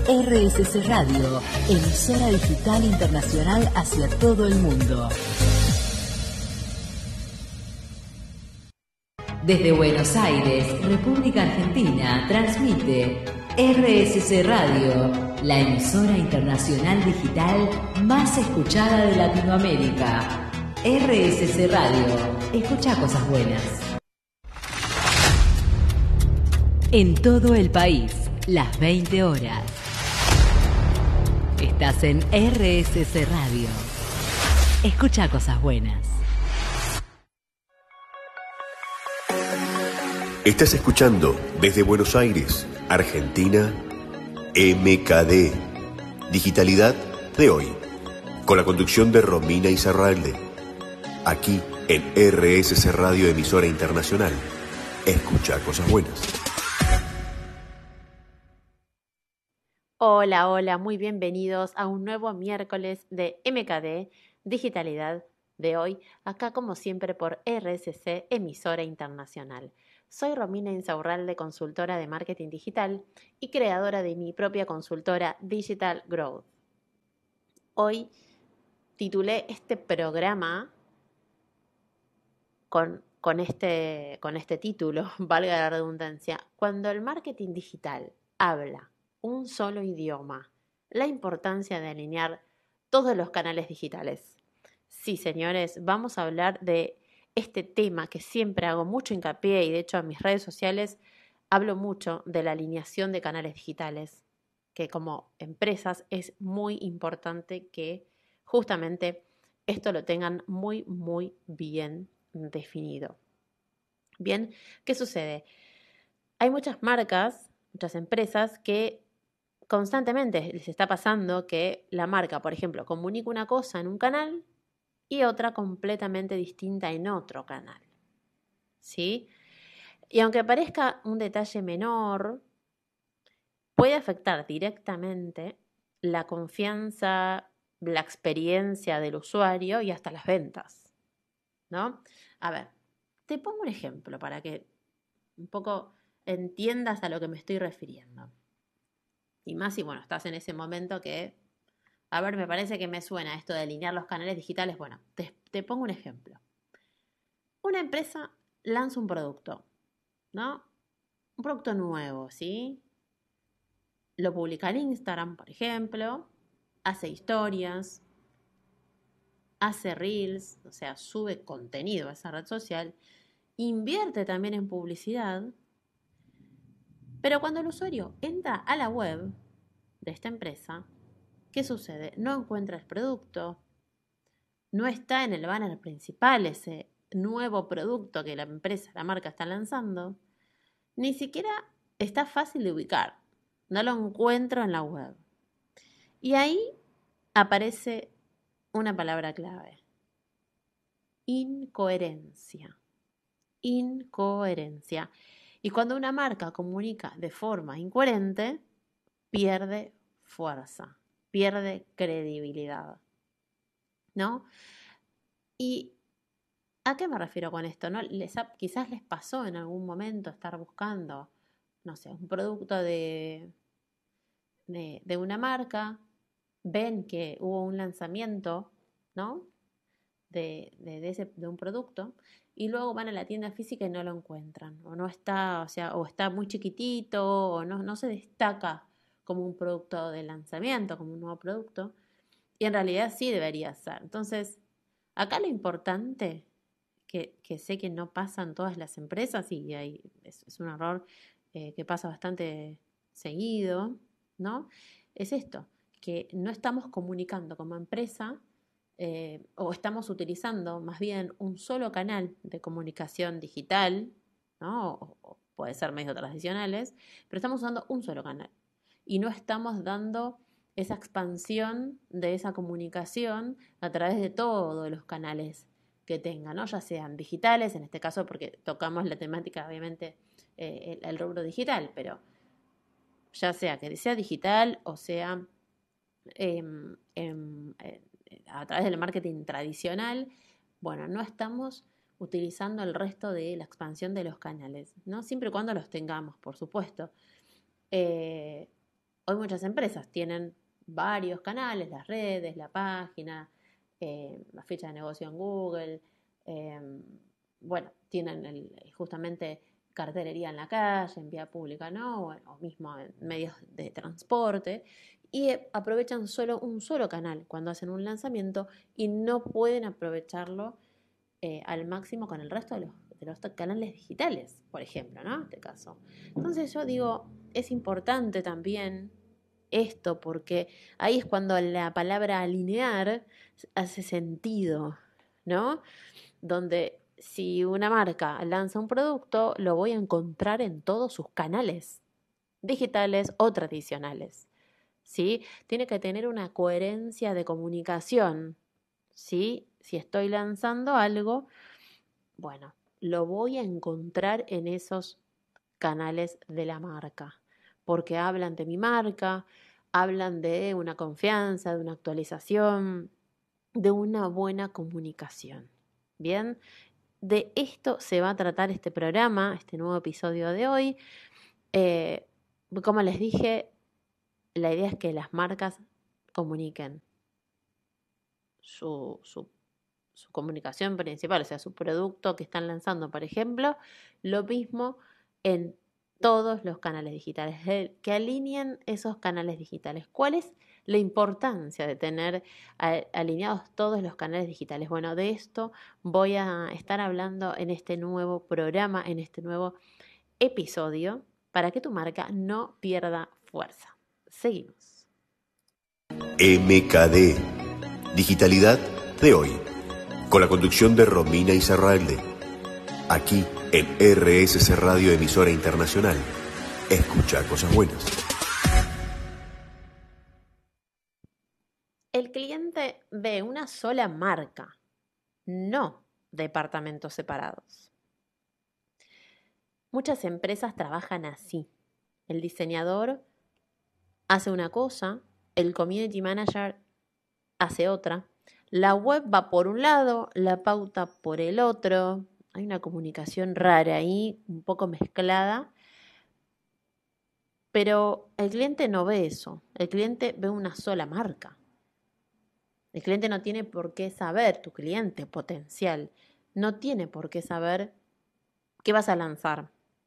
RSC Radio, emisora digital internacional hacia todo el mundo. Desde Buenos Aires, República Argentina, transmite RSC Radio, la emisora internacional digital más escuchada de Latinoamérica. RSC Radio, escucha cosas buenas. En todo el país, las 20 horas. Estás en RSC Radio. Escucha cosas buenas. Estás escuchando desde Buenos Aires, Argentina, MKD, Digitalidad de hoy, con la conducción de Romina Izarralde, aquí en RSC Radio, emisora internacional. Escucha cosas buenas. Hola, hola, muy bienvenidos a un nuevo miércoles de MKD, Digitalidad de hoy, acá como siempre por RSC, emisora internacional. Soy Romina Insaurralde, consultora de marketing digital y creadora de mi propia consultora Digital Growth. Hoy titulé este programa con este título, valga la redundancia, cuando el marketing digital habla un solo idioma, la importancia de alinear todos los canales digitales. Sí, señores, vamos a hablar de este tema que siempre hago mucho hincapié y de hecho en mis redes sociales hablo mucho de la alineación de canales digitales, que como empresas es muy importante que justamente esto lo tengan muy, muy bien definido. Bien, ¿qué sucede? Hay muchas marcas, muchas empresas que constantemente les está pasando que la marca, por ejemplo, comunica una cosa en un canal y otra completamente distinta en otro canal, ¿sí? Y aunque parezca un detalle menor, puede afectar directamente la confianza, la experiencia del usuario y hasta las ventas, ¿no? A ver, te pongo un ejemplo para que un poco entiendas a lo que me estoy refiriendo. Y más si, bueno, estás en ese momento que, a ver, me parece que me suena esto de alinear los canales digitales. Bueno, te pongo un ejemplo. Una empresa lanza un producto, ¿no? Un producto nuevo, ¿sí? Lo publica en Instagram, por ejemplo, hace historias, hace reels, o sea, sube contenido a esa red social, invierte también en publicidad, pero cuando el usuario entra a la web de esta empresa, ¿qué sucede? No encuentra el producto, no está en el banner principal ese nuevo producto que la empresa, la marca está lanzando, ni siquiera está fácil de ubicar, no lo encuentro en la web. Y ahí aparece una palabra clave: incoherencia. Incoherencia. Y cuando una marca comunica de forma incoherente, pierde fuerza, pierde credibilidad, ¿no? ¿Y a qué me refiero con esto? ¿No? Quizás les pasó en algún momento estar buscando, no sé, un producto de una marca, ven que hubo un lanzamiento, ¿no? de un producto, y luego van a la tienda física y no lo encuentran, o no está, o sea, o está muy chiquitito, o no se destaca como un producto de lanzamiento, como un nuevo producto, y en realidad sí debería ser. Entonces, acá lo importante, que sé que no pasa en todas las empresas, y es un error que pasa bastante seguido, ¿no? Es esto, que no estamos comunicando como empresa, o estamos utilizando más bien un solo canal de comunicación digital, ¿no? O puede ser medios tradicionales, pero estamos usando un solo canal y no estamos dando esa expansión de esa comunicación a través de todos los canales que tengan, ¿no? Ya sean digitales, en este caso porque tocamos la temática, obviamente, el rubro digital, pero ya sea que sea digital o sea a través del marketing tradicional, bueno, no estamos utilizando el resto de la expansión de los canales, ¿no? Siempre y cuando los tengamos, por supuesto. Hoy muchas empresas tienen varios canales, las redes, la página, la ficha de negocio en Google, bueno, tienen justamente cartelería en la calle, en vía pública, ¿no? O mismo en medios de transporte, y aprovechan solo un solo canal cuando hacen un lanzamiento y no pueden aprovecharlo al máximo con el resto de los canales digitales, por ejemplo, ¿no? En este caso. Entonces yo digo, es importante también esto, porque ahí es cuando la palabra alinear hace sentido, ¿no? Donde si una marca lanza un producto, lo voy a encontrar en todos sus canales, digitales o tradicionales, ¿sí? Tiene que tener una coherencia de comunicación, ¿sí? Si estoy lanzando algo, bueno, lo voy a encontrar en esos canales de la marca, porque hablan de mi marca, hablan de una confianza, de una actualización, de una buena comunicación. Bien, de esto se va a tratar este programa, este nuevo episodio de hoy. Como les dije, la idea es que las marcas comuniquen su comunicación principal, o sea, su producto que están lanzando, por ejemplo, lo mismo en todos los canales digitales, que alineen esos canales digitales. ¿Cuál es la importancia de tener alineados todos los canales digitales? Bueno, de esto voy a estar hablando en este nuevo programa, en este nuevo episodio, para que tu marca no pierda fuerza. Seguimos. MKD, Digitalidad de hoy, con la conducción de Romina Izarralde, aquí en RSC Radio, emisora internacional. Escucha cosas buenas. El cliente ve una sola marca, no departamentos separados. Muchas empresas trabajan así. El diseñador hace una cosa, el community manager hace otra, la web va por un lado, la pauta por el otro. Hay una comunicación rara ahí, un poco mezclada, pero el cliente no ve eso. El cliente ve una sola marca. El cliente no tiene por qué saber, tu cliente potencial, no tiene por qué saber qué vas a lanzar,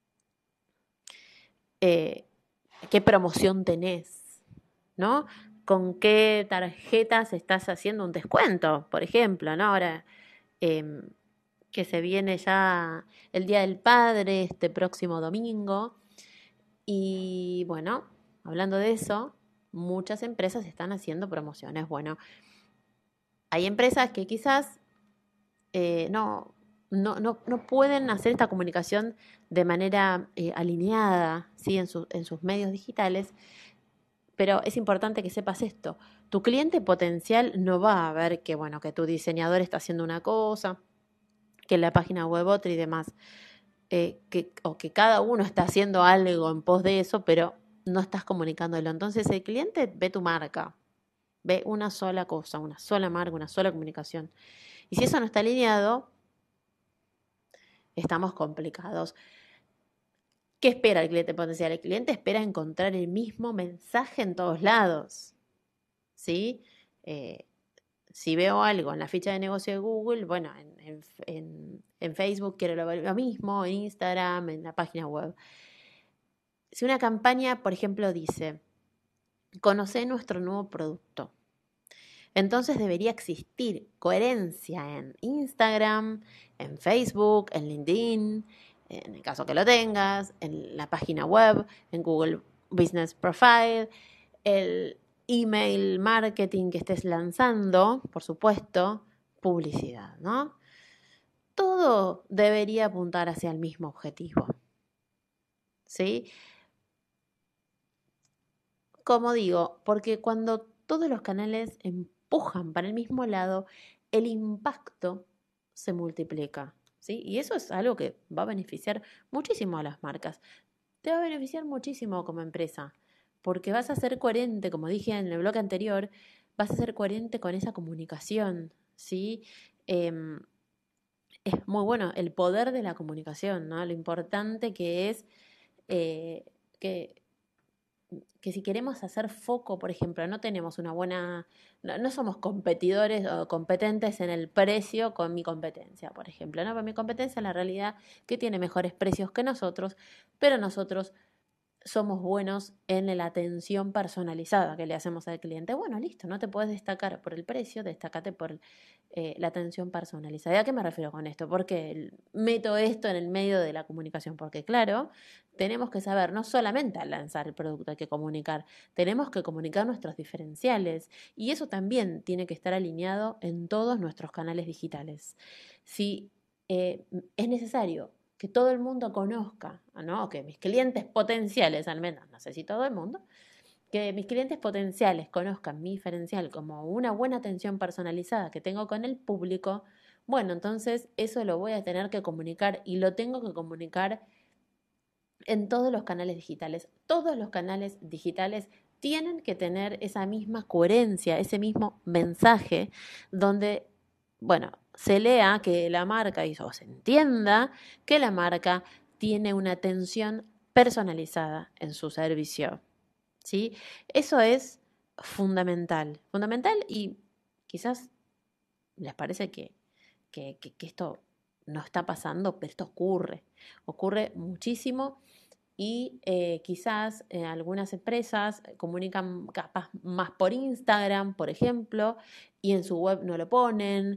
qué promoción tenés, ¿no? Con qué tarjetas estás haciendo un descuento, por ejemplo, ¿no? Ahora que se viene ya el Día del Padre este próximo domingo. Y bueno, hablando de eso, muchas empresas están haciendo promociones. Bueno, hay empresas que quizás no pueden hacer esta comunicación de manera alineada, ¿sí? en sus medios digitales, pero es importante que sepas esto. Tu cliente potencial no va a ver que, bueno, que tu diseñador está haciendo una cosa, que la página web otra y demás, o que cada uno está haciendo algo en pos de eso, pero no estás comunicándolo. Entonces el cliente ve tu marca, ve una sola cosa, una sola marca, una sola comunicación. Y si eso no está alineado, estamos complicados. ¿Qué espera el cliente potencial? El cliente espera encontrar el mismo mensaje en todos lados, ¿sí? Si veo algo en la ficha de negocio de Google, bueno, en Facebook quiero lo mismo, en Instagram, en la página web. Si una campaña, por ejemplo, dice, conoce nuestro nuevo producto, entonces debería existir coherencia en Instagram, en Facebook, en LinkedIn, en el caso que lo tengas, en la página web, en Google Business Profile, el email marketing que estés lanzando, por supuesto, publicidad, ¿no? Todo debería apuntar hacia el mismo objetivo, ¿sí? Como digo, porque cuando todos los canales empujan para el mismo lado, el impacto se multiplica, ¿sí? Y eso es algo que va a beneficiar muchísimo a las marcas. Te va a beneficiar muchísimo como empresa, porque vas a ser coherente, como dije en el bloque anterior, vas a ser coherente con esa comunicación, ¿sí? Es muy bueno el poder de la comunicación, ¿no? Lo importante que es que que si queremos hacer foco, por ejemplo, no tenemos una buena, no somos competidores o competentes en el precio con mi competencia, por ejemplo, ¿no? Pero mi competencia en la realidad que tiene mejores precios que nosotros, pero nosotros somos buenos en la atención personalizada que le hacemos al cliente. Bueno, listo, no te puedes destacar por el precio, destácate por la atención personalizada. ¿Y a qué me refiero con esto? Porque meto esto en el medio de la comunicación, porque claro, tenemos que saber no solamente al lanzar el producto hay que comunicar, tenemos que comunicar nuestros diferenciales y eso también tiene que estar alineado en todos nuestros canales digitales. Si es necesario que todo el mundo conozca, ¿no? Que mis clientes potenciales, al menos, no sé si todo el mundo, que mis clientes potenciales conozcan mi diferencial como una buena atención personalizada que tengo con el público, bueno, entonces eso lo voy a tener que comunicar y lo tengo que comunicar en todos los canales digitales. Todos los canales digitales tienen que tener esa misma coherencia, ese mismo mensaje donde, bueno, se lea que la marca o se entienda que la marca tiene una atención personalizada en su servicio, ¿sí? Eso es fundamental, fundamental y quizás les parece que esto no está pasando, pero esto ocurre muchísimo y quizás algunas empresas comunican capaz más por Instagram, por ejemplo, y en su web no lo ponen,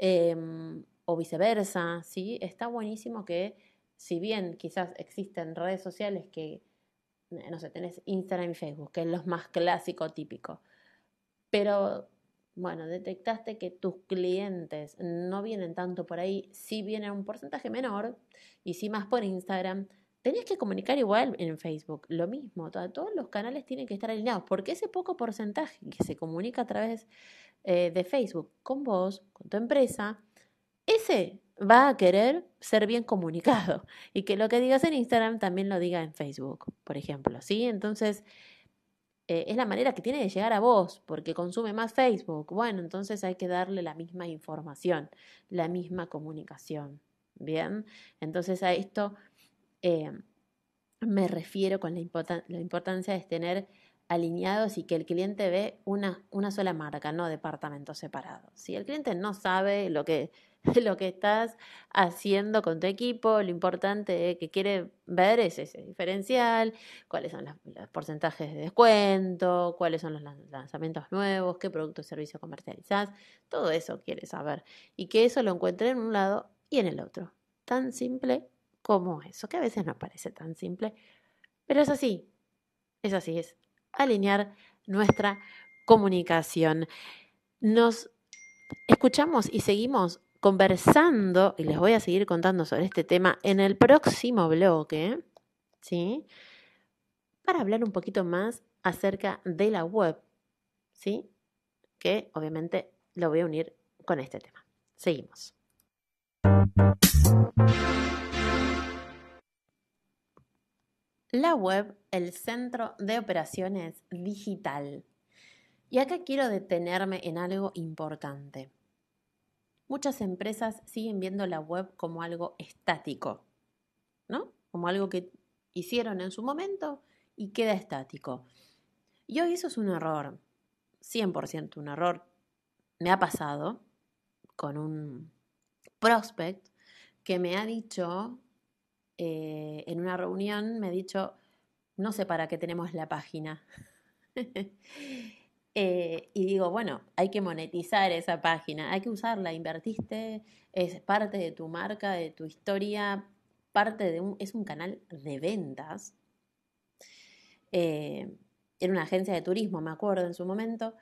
o viceversa, ¿sí? Está buenísimo que, si bien quizás existen redes sociales que, no sé, tenés Instagram y Facebook, que es lo más clásico, típico, pero bueno, detectaste que tus clientes no vienen tanto por ahí, sí vienen un porcentaje menor y sí más por Instagram. Tenés que comunicar igual en Facebook, lo mismo, todos los canales tienen que estar alineados, porque ese poco porcentaje que se comunica a través de Facebook con vos, con tu empresa, ese va a querer ser bien comunicado y que lo que digas en Instagram también lo diga en Facebook, por ejemplo, ¿sí? Entonces, es la manera que tiene de llegar a vos, porque consume más Facebook. Bueno, entonces hay que darle la misma información, la misma comunicación. Bien, entonces a esto eh, me refiero con la importancia de tener alineados y que el cliente ve una sola marca, no departamentos separados. Si el cliente no sabe lo que estás haciendo con tu equipo, lo importante que quiere ver es ese diferencial, cuáles son los porcentajes de descuento, cuáles son los lanzamientos nuevos, qué producto o servicio comercializás, todo eso quiere saber. Y que eso lo encuentre en un lado y en el otro. Tan simple como eso, que a veces no parece tan simple, pero es así, es alinear nuestra comunicación. Nos escuchamos y seguimos conversando y les voy a seguir contando sobre este tema en el próximo bloque, ¿sí? Para hablar un poquito más acerca de la web, ¿sí? Que obviamente lo voy a unir con este tema. Seguimos. La web, el centro de operaciones digital. Y acá quiero detenerme en algo importante. Muchas empresas siguen viendo la web como algo estático, ¿no? Como algo que hicieron en su momento y queda estático. Y hoy eso es un error, 100% un error. Me ha pasado con un prospect que me ha dicho, en una reunión, me ha dicho, no sé para qué tenemos la página. Y digo, bueno, hay que monetizar esa página, hay que usarla, invertiste, es parte de tu marca, de tu historia, es un canal de ventas. Era una agencia de turismo, me acuerdo en su momento,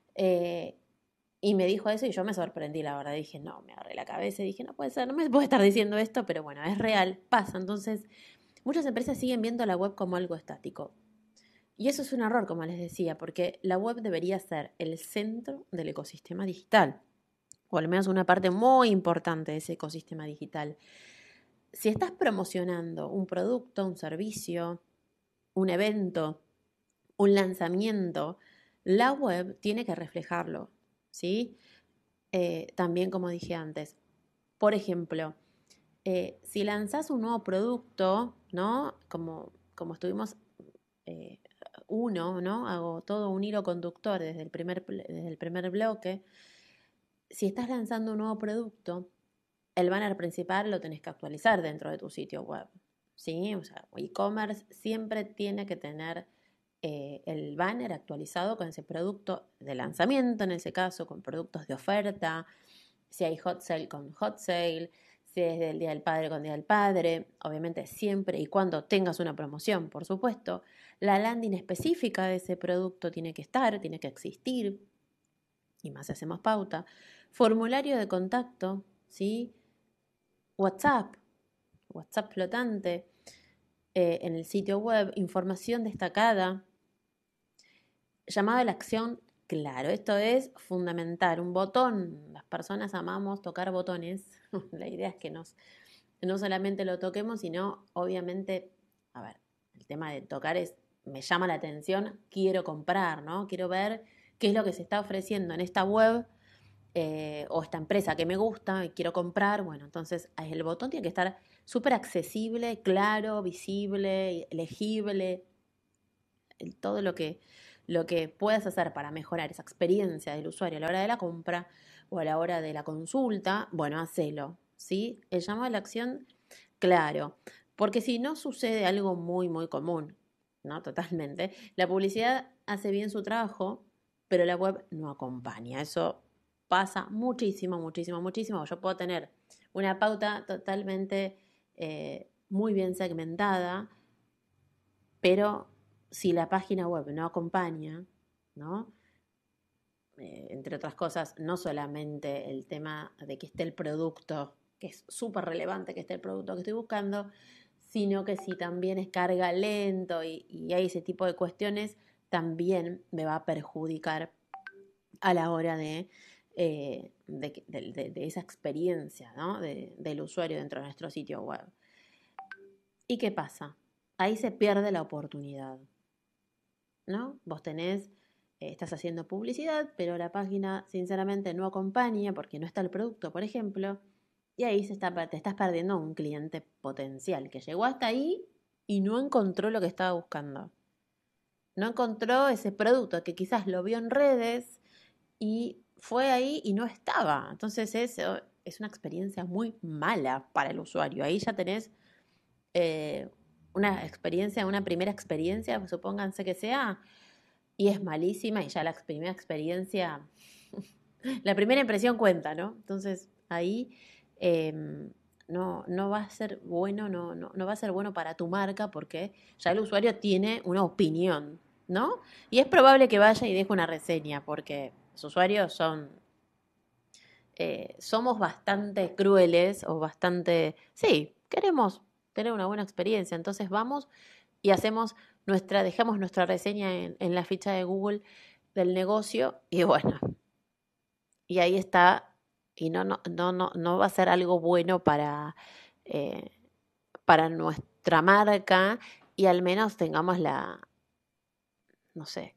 y me dijo eso y yo me sorprendí, la verdad, dije, no, me agarré la cabeza y dije, no puede ser, no me puede estar diciendo esto, pero bueno, es real, pasa. Entonces, muchas empresas siguen viendo la web como algo estático. Y eso es un error, como les decía, porque la web debería ser el centro del ecosistema digital, o al menos una parte muy importante de ese ecosistema digital. Si estás promocionando un producto, un servicio, un evento, un lanzamiento, la web tiene que reflejarlo, ¿sí? También, como dije antes, por ejemplo, si lanzás un nuevo producto, ¿no? Como estuvimos uno, ¿no? Hago todo un hilo conductor desde el primer bloque. Si estás lanzando un nuevo producto, el banner principal lo tenés que actualizar dentro de tu sitio web, ¿sí? O sea, e-commerce siempre tiene que tener el banner actualizado con ese producto de lanzamiento, en ese caso, con productos de oferta, si hay hot sale con hot sale, si es del Día del Padre con Día del Padre, obviamente siempre y cuando tengas una promoción, por supuesto. La landing específica de ese producto tiene que estar, tiene que existir, y más si hacemos pauta. Formulario de contacto, ¿sí? WhatsApp flotante en el sitio web, información destacada, llamado a la acción, claro, esto es fundamental, un botón, las personas amamos tocar botones, la idea es que no solamente lo toquemos, sino obviamente, a ver, el tema de tocar me llama la atención, quiero comprar, ¿no? Quiero ver qué es lo que se está ofreciendo en esta web o esta empresa que me gusta y quiero comprar, bueno, entonces el botón tiene que estar súper accesible, claro, visible, legible, todo lo que puedas hacer para mejorar esa experiencia del usuario a la hora de la compra o a la hora de la consulta, bueno, hacelo, ¿sí? El llamado a la acción, claro, porque si no sucede algo muy, muy común, ¿no? Totalmente. La publicidad hace bien su trabajo, pero la web no acompaña. Eso pasa muchísimo, muchísimo, muchísimo. Yo puedo tener una pauta totalmente muy bien segmentada, pero si la página web no acompaña, ¿no? Entre otras cosas, no solamente el tema de que esté el producto, que es súper relevante que esté el producto que estoy buscando, sino que si también es carga lento y hay ese tipo de cuestiones, también me va a perjudicar a la hora de esa experiencia, ¿no? del usuario dentro de nuestro sitio web. ¿Y qué pasa? Ahí se pierde la oportunidad, ¿no? Vos estás haciendo publicidad, pero la página sinceramente no acompaña porque no está el producto, por ejemplo, y ahí te estás perdiendo un cliente potencial que llegó hasta ahí y no encontró lo que estaba buscando. No encontró ese producto que quizás lo vio en redes y fue ahí y no estaba. Entonces es una experiencia muy mala para el usuario. Ahí ya tenés una primera experiencia, supónganse que sea, y es malísima y ya la primera experiencia, la primera impresión cuenta, ¿no? Entonces ahí no va a ser bueno, no va a ser bueno para tu marca porque ya el usuario tiene una opinión, ¿no? Y es probable que vaya y deje una reseña porque los usuarios somos bastante crueles o bastante, sí, queremos tener una buena experiencia, entonces vamos y dejamos nuestra reseña en la ficha de Google del negocio y bueno, y ahí está, y no va a ser algo bueno para nuestra marca y al menos tengamos no sé,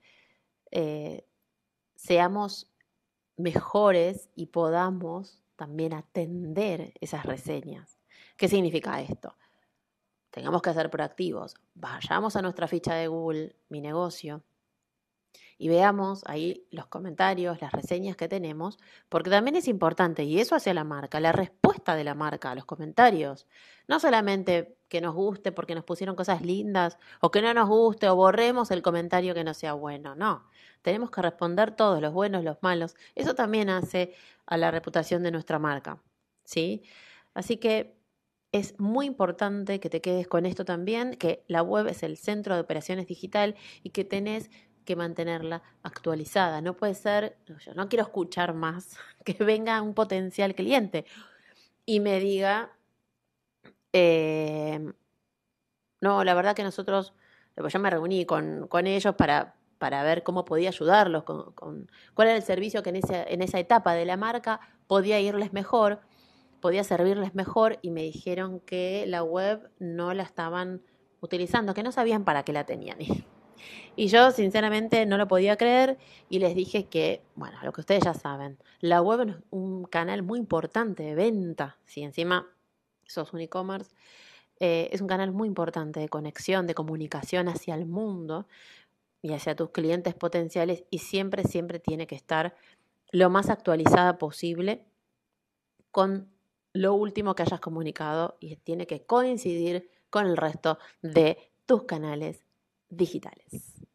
seamos mejores y podamos también atender esas reseñas. ¿Qué significa esto? Tengamos que ser proactivos. Vayamos a nuestra ficha de Google, Mi Negocio, y veamos ahí los comentarios, las reseñas que tenemos, porque también es importante, y eso hacia la marca, la respuesta de la marca a los comentarios. No solamente que nos guste porque nos pusieron cosas lindas, o que no nos guste, o borremos el comentario que no sea bueno, no. Tenemos que responder todos, los buenos, los malos. Eso también hace a la reputación de nuestra marca, ¿sí? Así que es muy importante que te quedes con esto también, que la web es el centro de operaciones digital y que tenés que mantenerla actualizada. No puede ser, yo no quiero escuchar más que venga un potencial cliente y me diga, no, la verdad que nosotros, yo me reuní con ellos para ver cómo podía ayudarlos, cuál era el servicio que en esa etapa de la marca podía irles mejor, podía servirles mejor, y me dijeron que la web no la estaban utilizando, que no sabían para qué la tenían. Y yo sinceramente no lo podía creer y les dije que, bueno, lo que ustedes ya saben, la web es un canal muy importante de venta, si encima sos un e-commerce, es un canal muy importante de conexión, de comunicación hacia el mundo, y hacia tus clientes potenciales, y siempre, siempre tiene que estar lo más actualizada posible con lo último que hayas comunicado y tiene que coincidir con el resto de tus canales digitales.